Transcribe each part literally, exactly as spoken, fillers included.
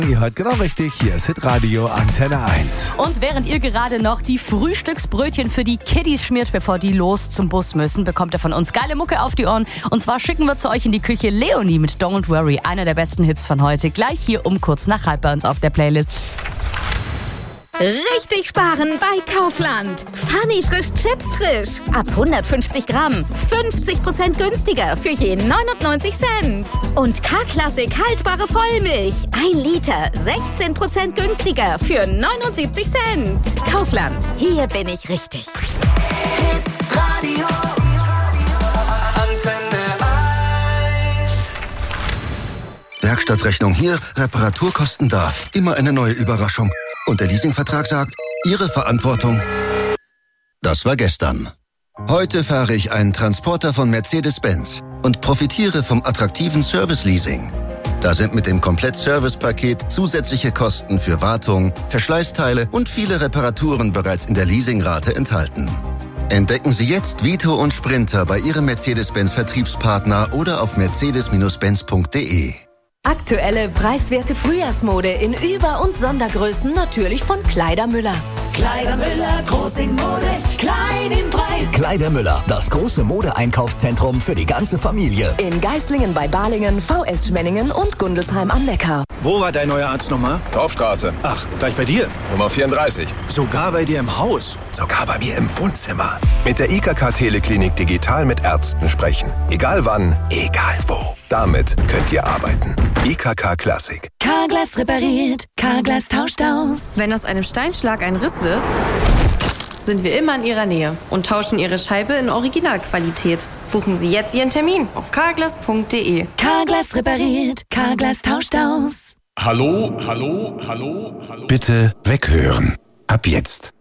Ihr hört genau richtig, hier ist Hitradio Antenne eins. Und während ihr gerade noch die Frühstücksbrötchen für die Kiddies schmiert, bevor die los zum Bus müssen, bekommt ihr von uns geile Mucke auf die Ohren. Und zwar schicken wir zu euch in die Küche Leonie mit Don't Worry, einer der besten Hits von heute. Gleich hier um kurz nach halb bei uns auf der Playlist. Richtig sparen bei Kaufland. Funny frisch Chips frisch. Ab hundertfünfzig Gramm. fünfzig Prozent günstiger für je neunundneunzig Cent. Und K-Klassik haltbare Vollmilch. ein Liter. sechzehn Prozent günstiger für neunundsiebzig Cent. Kaufland. Hier bin ich richtig. Hitradio Antenne eins. Werkstattrechnung hier, Reparaturkosten da. Immer eine neue Überraschung. Und der Leasingvertrag sagt, Ihre Verantwortung. Das war gestern. Heute fahre ich einen Transporter von Mercedes-Benz und profitiere vom attraktiven Service-Leasing. Da sind mit dem Komplett-Service-Paket zusätzliche Kosten für Wartung, Verschleißteile und viele Reparaturen bereits in der Leasingrate enthalten. Entdecken Sie jetzt Vito und Sprinter bei Ihrem Mercedes-Benz-Vertriebspartner oder auf mercedes Benz punkt de. Aktuelle preiswerte Frühjahrsmode in Über- und Sondergrößen natürlich von Kleidermüller. Kleidermüller, groß in Mode, klein im Preis. Kleidermüller, das große Modeeinkaufszentrum für die ganze Familie. In Geislingen bei Balingen, V S Schwenningen und Gundelsheim am Neckar. Wo war dein neuer Arzt nochmal? Dorfstraße. Ach, gleich bei dir? Nummer vierunddreißig. Sogar bei dir im Haus? Sogar bei mir im Wohnzimmer. Mit der I K K-Teleklinik digital mit Ärzten sprechen. Egal wann, egal wo. Damit könnt ihr arbeiten. I K K Klassik. Carglass repariert, Carglass tauscht aus. Wenn aus einem Steinschlag ein Riss wird, sind wir immer in Ihrer Nähe und tauschen Ihre Scheibe in Originalqualität. Buchen Sie jetzt Ihren Termin auf carglass punkt de. Carglass repariert, Carglass tauscht aus. Hallo, hallo, hallo, hallo. Bitte weghören. Ab jetzt.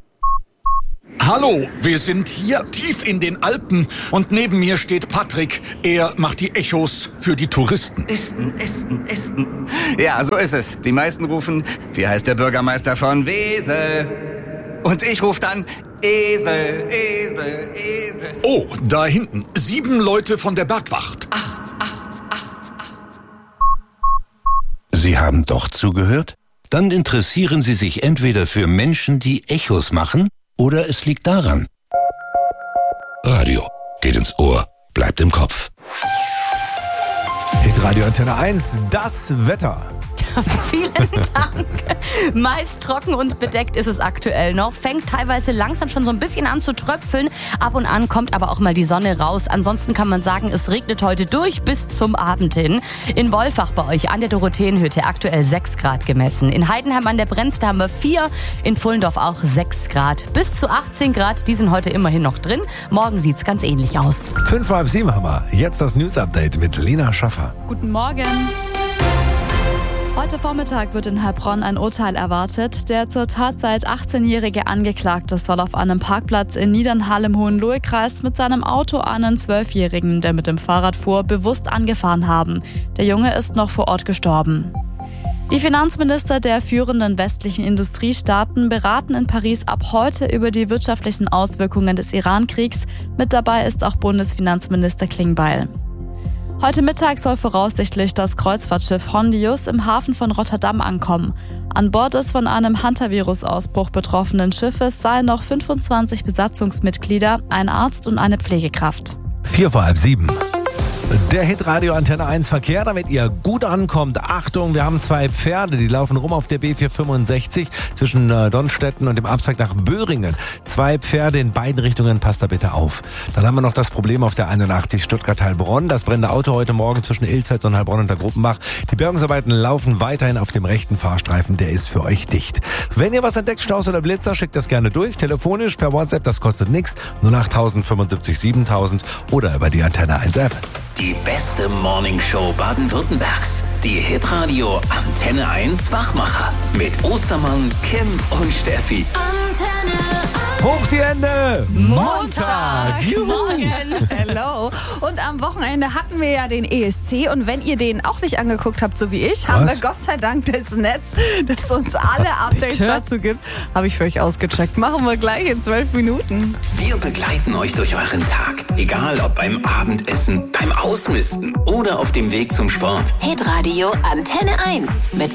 Hallo, wir sind hier tief in den Alpen und neben mir steht Patrick. Er macht die Echos für die Touristen. Esten, Esten, Esten. Ja, so ist es. Die meisten rufen, wie heißt der Bürgermeister von Wesel? Und ich rufe dann, Esel, Esel, Esel. Oh, da hinten. Sieben Leute von der Bergwacht. Acht, acht, acht, acht. Sie haben doch zugehört? Dann interessieren Sie sich entweder für Menschen, die Echos machen, oder es liegt daran. Radio geht ins Ohr, bleibt im Kopf. Hitradio Antenne eins, das Wetter. Vielen Dank. Meist trocken und bedeckt ist es aktuell noch. Fängt teilweise langsam schon so ein bisschen an zu tröpfeln. Ab und an kommt aber auch mal die Sonne raus. Ansonsten kann man sagen, es regnet heute durch bis zum Abend hin. In Wolfach bei euch an der Dorotheenhütte aktuell sechs Grad gemessen. In Heidenheim an der Brenzte haben wir vier. In Pfullendorf auch sechs Grad. Bis zu achtzehn Grad, die sind heute immerhin noch drin. Morgen sieht's ganz ähnlich aus. Fünf vor halb sieben haben wir. Jetzt das News-Update mit Lena Schaffer. Guten Morgen. Heute Vormittag wird in Heilbronn ein Urteil erwartet. Der zur Tatzeit achtzehnjährige Angeklagte soll auf einem Parkplatz in Niedernhall im Hohenlohe-Kreis mit seinem Auto einen Zwölfjährigen, der mit dem Fahrrad fuhr, bewusst angefahren haben. Der Junge ist noch vor Ort gestorben. Die Finanzminister der führenden westlichen Industriestaaten beraten in Paris ab heute über die wirtschaftlichen Auswirkungen des Iran-Kriegs. Mit dabei ist auch Bundesfinanzminister Klingbeil. Heute Mittag soll voraussichtlich das Kreuzfahrtschiff Hondius im Hafen von Rotterdam ankommen. An Bord des von einem Hantavirus-Ausbruch betroffenen Schiffes seien noch fünfundzwanzig Besatzungsmitglieder, ein Arzt und eine Pflegekraft. Vier vor halb sieben. Der Hitradio Antenne eins Verkehr, damit ihr gut ankommt. Achtung, wir haben zwei Pferde, die laufen rum auf der B vierhundertfünfundsechzig zwischen äh, Donnstetten und dem Abzweig nach Böhringen. Zwei Pferde in beiden Richtungen, passt da bitte auf. Dann haben wir noch das Problem auf der einundachtzig Stuttgart-Heilbronn. Das brennende Auto heute Morgen zwischen Ilsfeld und Heilbronn unter Gruppenbach. Die Bergungsarbeiten laufen weiterhin auf dem rechten Fahrstreifen, der ist für euch dicht. Wenn ihr was entdeckt, Staus oder Blitzer, schickt das gerne durch. Telefonisch, per WhatsApp, das kostet nichts. null acht null null fünfundsiebzig siebentausend oder über die Antenne eins App. Die beste Morningshow Baden-Württembergs. Die Hitradio Antenne eins Wachmacher. Mit Ostermann, Kim und Steffi. Antenne eins. Hoch die Hände! Montag! Juhu. Morgen! Hello! Und am Wochenende hatten wir ja den E S C und wenn ihr den auch nicht angeguckt habt, so wie ich, haben Was? wir Gott sei Dank das Netz, das uns alle Updates Bitte? dazu gibt, habe ich für euch ausgecheckt. Machen wir gleich in zwölf Minuten. Wir begleiten euch durch euren Tag. Egal ob beim Abendessen, beim Ausmisten oder auf dem Weg zum Sport. Hitradio Antenne eins mit